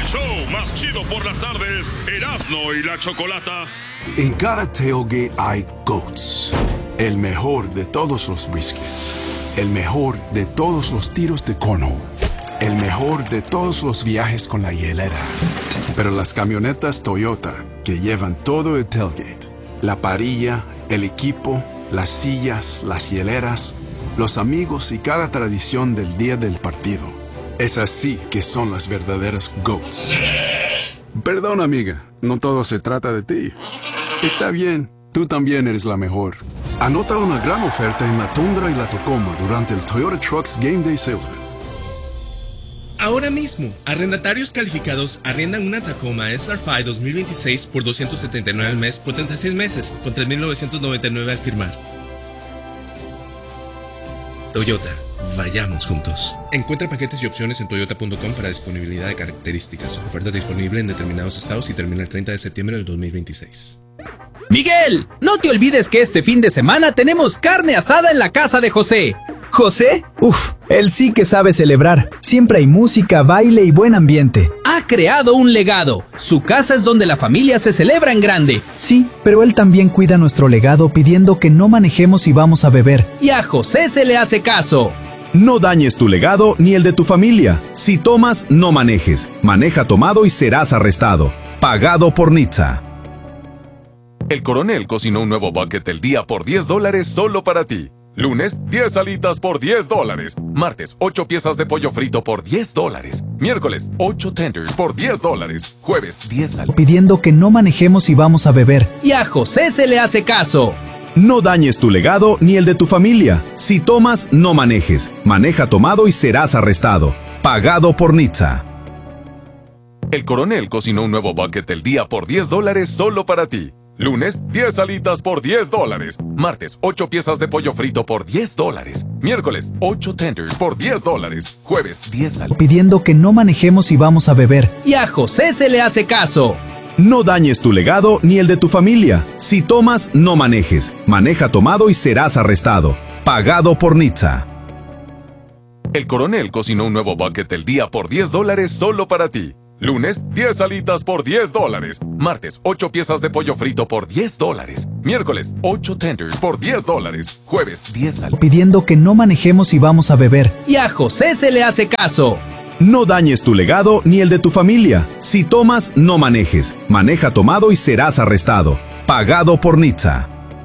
show más chido por las tardes, Erasmo y la Chocolata. En cada tailgate hay GOATs, el mejor de todos los biscuits, el mejor de todos los tiros de cornhole, el mejor de todos los viajes con la hielera. Pero las camionetas Toyota, que llevan todo el tailgate, la parrilla, el equipo, las sillas, las hieleras, los amigos y cada tradición del día del partido. Esas sí que son las verdaderas GOATs. Perdón, amiga, no todo se trata de ti. Está bien, tú también eres la mejor. Anota una gran oferta en la Tundra y la Tacoma durante el Toyota Trucks Game Day Sales Event. Ahora mismo, arrendatarios calificados arriendan una Tacoma SR5 2026 por $279 al mes por 36 meses, con $3,999 al firmar. Toyota, vayamos juntos. Encuentra paquetes y opciones en toyota.com para disponibilidad de características. Oferta disponible en determinados estados y termina el 30 de septiembre del 2026. Miguel, no te olvides que este fin de semana tenemos carne asada en la casa de José. ¿José? Uf, él sí que sabe celebrar. Siempre hay música, baile y buen ambiente. Ha creado un legado. Su casa es donde la familia se celebra en grande. Sí, pero él también cuida nuestro legado pidiendo que no manejemos y vamos a beber. Y a José se le hace caso. No dañes tu legado ni el de tu familia. Si tomas, no manejes. Maneja tomado y serás arrestado. Pagado por Nizza. El Coronel cocinó un nuevo bucket del día por $10 solo para ti. Lunes, 10 alitas por $10. Martes, 8 piezas de pollo frito por $10. Miércoles, 8 tenders por $10. Jueves, 10 alitas. Pidiendo que no manejemos y vamos a beber. Y a José se le hace caso. No dañes tu legado ni el de tu familia. Si tomas, no manejes. Maneja tomado y serás arrestado. Pagado por Nizza. El Coronel cocinó un nuevo bucket del día por $10 solo para ti. Lunes, 10 alitas por $10. Martes, 8 piezas de pollo frito por $10. Miércoles, 8 tenders por $10. Jueves, 10 alitas. Pidiendo que no manejemos y vamos a beber. Y a José se le hace caso. No dañes tu legado ni el de tu familia. Si tomas, no manejes. Maneja tomado y serás arrestado. Pagado por Nizza. El Coronel cocinó un nuevo bucket del día por $10 solo para ti. Lunes, 10 alitas por $10. Martes, 8 piezas de pollo frito por $10. Miércoles, 8 tenders por $10. Jueves, 10 alitas. Pidiendo que no manejemos y vamos a beber. Y a José se le hace caso. No dañes tu legado ni el de tu familia. Si tomas, no manejes. Maneja tomado y serás arrestado. Pagado por Nizza.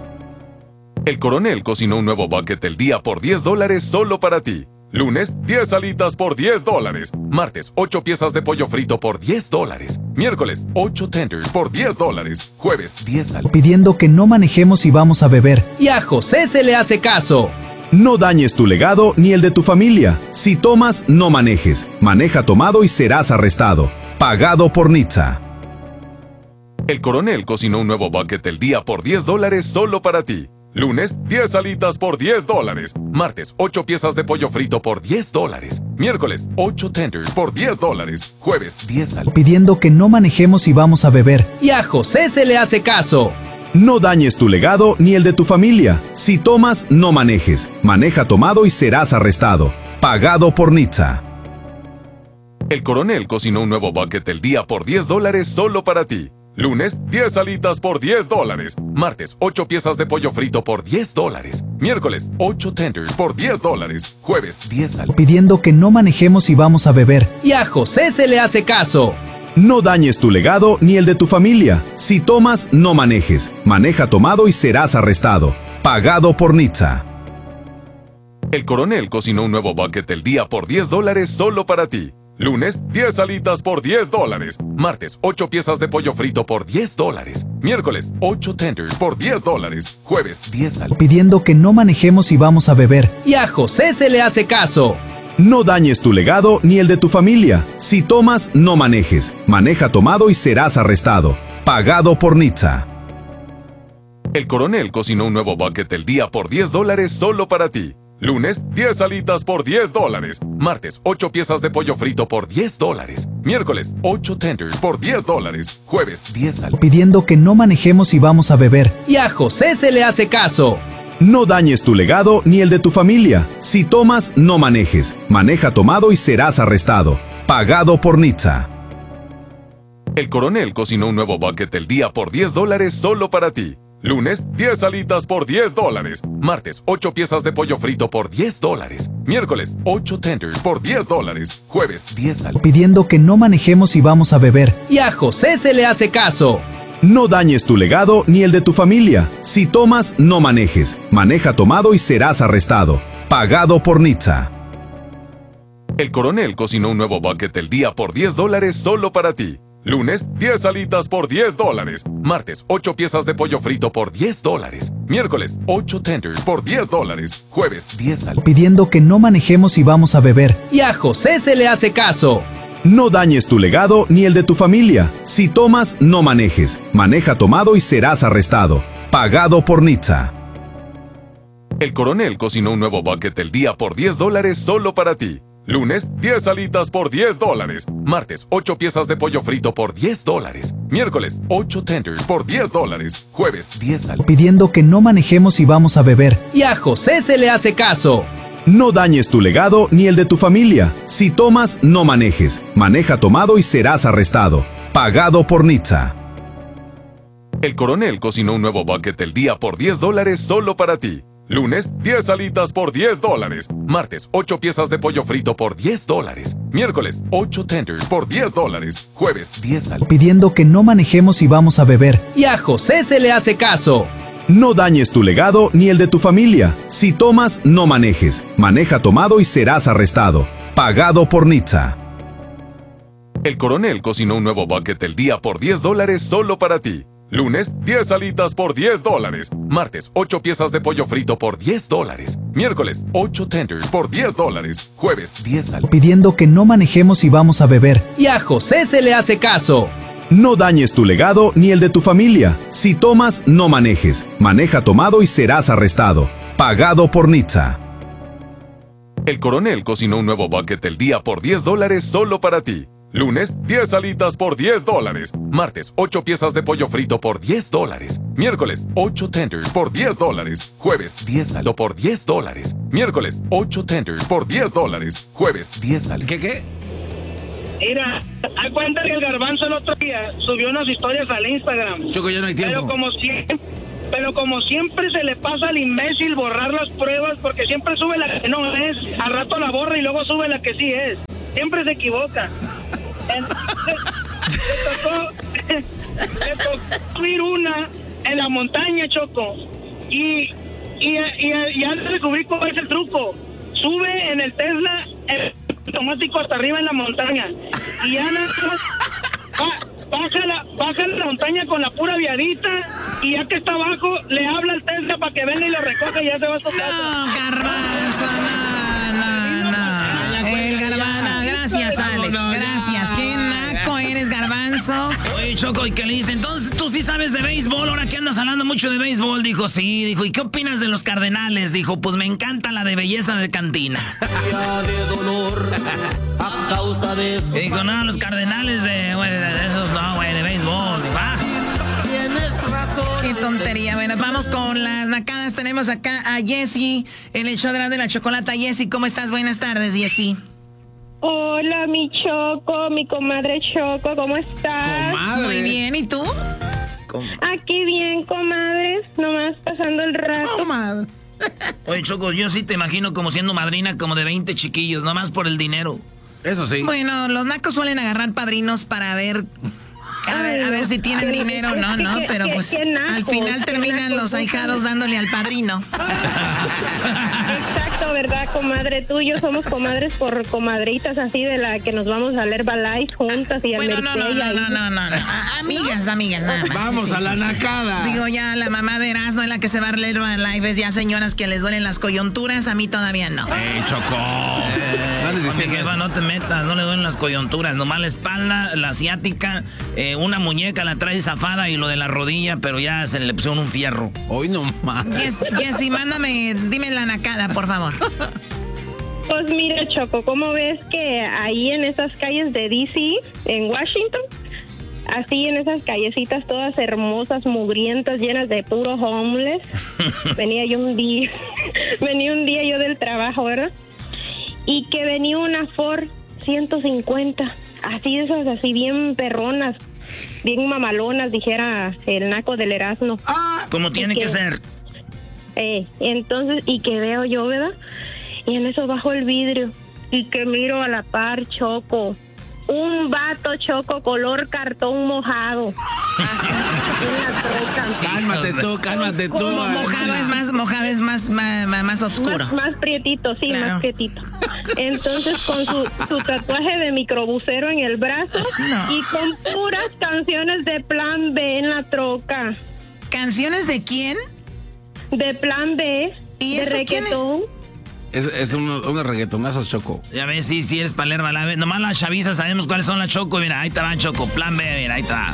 El Coronel cocinó un nuevo bucket del día por $10 solo para ti. Lunes, 10 alitas por $10. Martes, 8 piezas de pollo frito por $10. Miércoles, 8 tenders por $10. Jueves, 10 alitas. Pidiendo que no manejemos y vamos a beber. Y a José se le hace caso. No dañes tu legado ni el de tu familia. Si tomas, no manejes. Maneja tomado y serás arrestado. Pagado por Nizza. El Coronel cocinó un nuevo bucket del día por $10 solo para ti. Lunes, 10 alitas por $10. Martes, 8 piezas de pollo frito por $10. Miércoles, 8 tenders por $10. Jueves, 10 alitas. Pidiendo que no manejemos y vamos a beber. Y a José se le hace caso. No dañes tu legado ni el de tu familia. Si tomas, no manejes. Maneja tomado y serás arrestado. Pagado por Nizza. El Coronel cocinó un nuevo bucket del día por $10 solo para ti. Lunes, 10 alitas por $10. Martes, 8 piezas de pollo frito por $10. Miércoles, 8 tenders por $10. Jueves, 10 alitas. Pidiendo que no manejemos y vamos a beber. Y a José se le hace caso. No dañes tu legado ni el de tu familia. Si tomas, no manejes. Maneja tomado y serás arrestado. Pagado por Nizza. El Coronel cocinó un nuevo bucket del día por $10 solo para ti. Lunes, 10 alitas por $10. Martes, 8 piezas de pollo frito por $10. Miércoles, 8 tenders por $10. Jueves, 10 alitas. Pidiendo que no manejemos y vamos a beber. Y a José se le hace caso. No dañes tu legado ni el de tu familia. Si tomas, no manejes. Maneja tomado y serás arrestado. Pagado por Nizza. El Coronel cocinó un nuevo bucket del día por $10 solo para ti. Lunes, 10 alitas por $10. Martes, 8 piezas de pollo frito por $10. Miércoles, 8 tenders por $10. Jueves, 10 alitas. Pidiendo que no manejemos y vamos a beber. Y a José se le hace caso. No dañes tu legado ni el de tu familia. Si tomas, no manejes. Maneja tomado y serás arrestado. Pagado por Nizza. El Coronel cocinó un nuevo bucket del día por $10 solo para ti. Lunes, 10 alitas por $10. Martes, 8 piezas de pollo frito por $10. Miércoles, 8 tenders por $10. Jueves, 10 alitas. Pidiendo que no manejemos y vamos a beber. Y a José se le hace caso. No dañes tu legado ni el de tu familia. Si tomas, no manejes. Maneja tomado y serás arrestado. Pagado por Nitza. El Coronel cocinó un nuevo bucket del día por $10 solo para ti. Lunes, 10 alitas por $10. Martes, 8 piezas de pollo frito por $10. Miércoles, 8 tenders por $10. Jueves, 10 alitas. Pidiendo que no manejemos y vamos a beber. Y a José se le hace caso. No dañes tu legado ni el de tu familia. Si tomas, no manejes. Maneja tomado y serás arrestado. Pagado por Nitza. El Coronel cocinó un nuevo bucket del día por $10 solo para ti. Lunes, 10 alitas por $10. Martes, 8 piezas de pollo frito por $10. Miércoles, 8 tenders por $10. Jueves, 10 alitas. Pidiendo que no manejemos y vamos a beber. Y a José se le hace caso. No dañes tu legado ni el de tu familia. Si tomas, no manejes. Maneja tomado y serás arrestado. Pagado por Nitza. El Coronel cocinó un nuevo bucket del día por $10 solo para ti. Lunes, 10 alitas por $10. Martes, 8 piezas de pollo frito por $10. Miércoles, 8 tenders por $10. Jueves, 10 alitas. Pidiendo que no manejemos y vamos a beber. Y a José se le hace caso. No dañes tu legado ni el de tu familia. Si tomas, no manejes. Maneja tomado y serás arrestado. Pagado por Nitza. El Coronel cocinó un nuevo bucket del día por $10 solo para ti. Lunes, 10 alitas por $10. Martes, 8 piezas de pollo frito por $10. Miércoles, 8 tenders por $10. Jueves, 10 alitas. Pidiendo que no manejemos y vamos a beber. Y a José se le hace caso. No dañes tu legado ni el de tu familia. Si tomas, no manejes. Maneja tomado y serás arrestado. Pagado por Nitza. El Coronel cocinó un nuevo bucket del día por $10 solo para ti. Lunes, 10 alitas por $10. Martes, 8 piezas de pollo frito por $10. Miércoles, 8 tenders por $10. Jueves, 10 alitas por $10. Miércoles, 8 tenders por $10. Jueves, 10 alitas. ¿Qué? Mira, hay cuenta que el Garbanzo el otro día subió unas historias al Instagram. Choco, ya no hay tiempo. Pero como siempre se le pasa al imbécil borrar las pruebas porque siempre sube la que no es, al rato la borra y luego sube la que sí es. Siempre se equivoca. Le tocó subir una en la montaña, Choco. Y ya descubrí cuál es el truco. Sube en el Tesla el automático hasta arriba en la montaña. Y ya nada más baja la montaña con la pura viadita. Y ya que está abajo, le habla al Tesla para que venga y lo recoja y ya se va a su casa. No, Garbanzo, no. El Garbanzo, gracias, Alex. Gracias. Qué naco eres, Garbanzo. Oye, Choco, ¿y qué le dice? Entonces, ¿tú sí sabes de béisbol? Ahora que andas hablando mucho de béisbol. Dijo, sí. Dijo, ¿y qué opinas de los Cardenales? Dijo, pues me encanta la de belleza de cantina. Y dijo, no, los Cardenales de esos no, güey, de béisbol. Dijo, Qué tontería. Bueno, vamos con las nacadas. Tenemos acá a Jessie en el show de la chocolata. Jessie, ¿cómo estás? Buenas tardes, Jessie. Hola, mi Choco, mi comadre Choco, ¿cómo estás? Comadre. Muy bien, ¿y tú? Aquí bien, comadres, nomás pasando el rato. Comadre. Oye, Choco, yo sí te imagino como siendo madrina como de 20 chiquillos, nomás por el dinero. Eso sí. Bueno, los nacos suelen agarrar padrinos para ver... A ver si tienen dinero, no, pero pues al final terminan los ahijados dándole al padrino. Exacto, ¿verdad, comadre? Tú y yo somos comadres por comadritas así de la que nos vamos a leer Herbalife juntas y bueno, no. Amigas, nada más. Vamos a la nacada. Digo, ya la mamá de Erasmo es la que se va a leer Herbalife, es ya señoras que les duelen las coyunturas, a mí todavía no. Choco. No te metas, no le duelen las coyunturas, nomás la espalda, la asiática, una muñeca la trae zafada y lo de la rodilla, pero ya se le pusieron un fierro. Hoy no más. Jessie, dime la nacada, por favor. Pues mira, Choco, ¿cómo ves que ahí en esas calles de D.C., en Washington, así en esas callecitas todas hermosas, mugrientas, llenas de puro homeless, venía un día yo del trabajo, ¿verdad? Y que venía una Ford 150 así de esas, así bien perronas, bien mamalonas, dijera el naco del Erasmo. Como tiene que ser. Entonces, y que veo yo, ¿verdad? Y en eso bajo el vidrio y que miro a la par, Choco, un vato, Choco, color cartón mojado. Cálmate tú. Mojado es más oscuro. Más prietito, sí, claro. Más prietito. Entonces, con su tatuaje de microbusero en el brazo y con puras canciones de Plan B en la troca. ¿Canciones de quién? De Plan B, ¿y de eso reggaetón. Es unos reggaetonazos, Choco. Ya ves, sí eres Palerma. Nomás las chavizas sabemos cuáles son las Choco. Mira, ahí te va, Choco. Plan B, mira, ahí te va.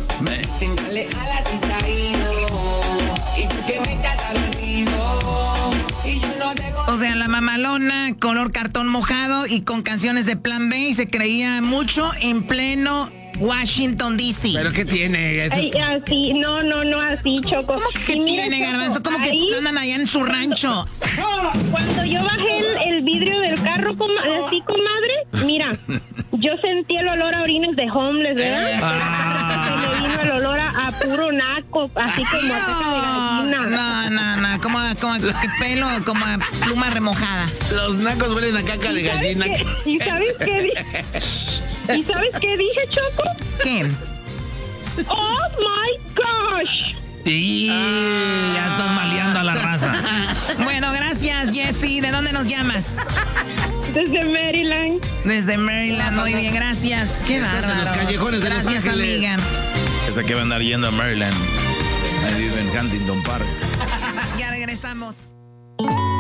O sea, la mamalona, color cartón mojado y con canciones de Plan B, y se creía mucho en pleno Washington, D.C. ¿Pero qué tiene? Ay, así, no, así, Choco. ¿Cómo que tiene, Garbanzo? ¿Cómo que andan allá en su rancho? Cuando yo bajé el vidrio del carro, así, comadre, mira, yo sentí el olor a orines de homeless, ¿verdad? Se me vino el olor a puro naco, así como a caca de gallina. No, como que pelo, como a pluma remojada. Los nacos huelen a caca de gallina. ¿Y sabes qué dije? ¿Y sabes qué dije, Choco? ¿Qué? ¡Oh, my gosh! Sí, ya estás maleando a la raza. Bueno, gracias, Jessie. ¿De dónde nos llamas? Desde Maryland. Desde Maryland, muy bien, gracias. Qué bárbaro. En los callejones de Los Ángeles. Gracias, amiga. Esa que va a andar yendo a Maryland. Ahí vive en Huntington Park. Ya regresamos.